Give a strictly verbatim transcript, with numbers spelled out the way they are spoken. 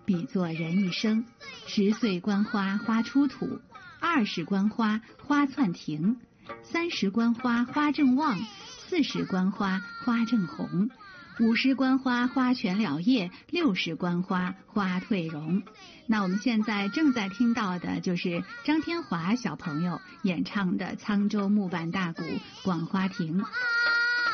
比作人一生。十岁观花，花出土；二十观花，花窜庭；三十观花，花正旺；四十观花，花正红；五十观花，花全了叶；六十观花，花退容。那我们现在正在听到的就是张天华小朋友演唱的沧州木板大鼓《广花亭》。